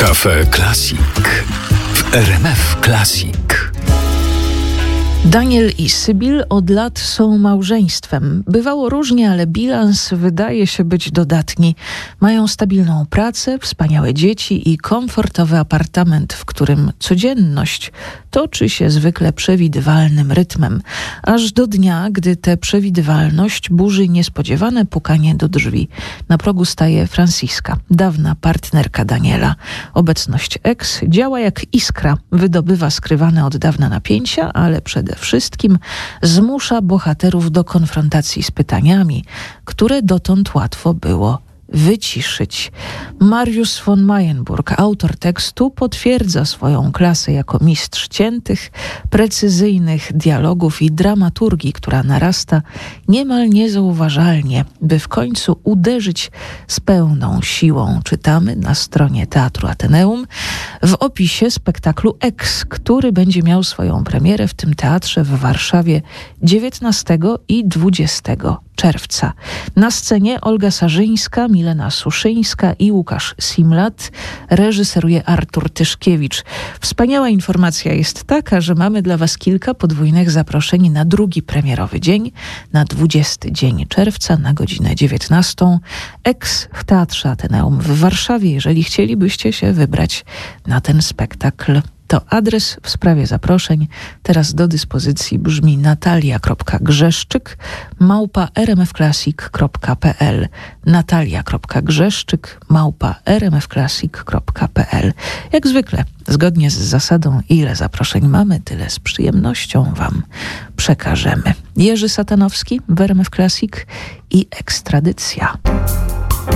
Cafe Classic w RMF Classic. Daniel i Sybil od lat są małżeństwem. Bywało różnie, ale bilans wydaje się być dodatni. Mają stabilną pracę, wspaniałe dzieci i komfortowy apartament, w którym codzienność toczy się zwykle przewidywalnym rytmem. Aż do dnia, gdy tę przewidywalność burzy niespodziewane pukanie do drzwi. Na progu staje Franciska, dawna partnerka Daniela. Obecność ex działa jak iskra, wydobywa skrywane od dawna napięcia, ale przede wszystkim zmusza bohaterów do konfrontacji z pytaniami, które dotąd łatwo było wyciszyć. Mariusz von Mayenburg, autor tekstu, potwierdza swoją klasę jako mistrz ciętych, precyzyjnych dialogów i dramaturgii, która narasta niemal niezauważalnie, by w końcu uderzyć z pełną siłą. Czytamy na stronie Teatru Ateneum w opisie spektaklu Ex, który będzie miał swoją premierę w tym teatrze w Warszawie 19 i 20 czerwca. Na scenie Olga Sarzyńska, Milena Suszyńska i Łukasz Simlat. Reżyseruje Artur Tyszkiewicz. Wspaniała informacja jest taka, że mamy dla Was kilka podwójnych zaproszeń na drugi premierowy dzień, na 20 dzień czerwca na godzinę 19. Ex w Teatrze Ateneum w Warszawie, jeżeli chcielibyście się wybrać na ten spektakl. To adres w sprawie zaproszeń teraz do dyspozycji brzmi natalia.grzeszczyk@rmfclassic.pl natalia.grzeszczyk@rmfclassic.pl. Jak zwykle, zgodnie z zasadą ile zaproszeń mamy, tyle z przyjemnością Wam przekażemy. Jerzy Satanowski w RMF Classic i Ekstradycja.